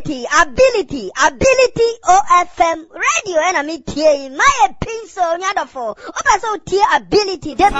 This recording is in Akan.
OFM radio and I meet here my pencil nyadofo. Opa so ability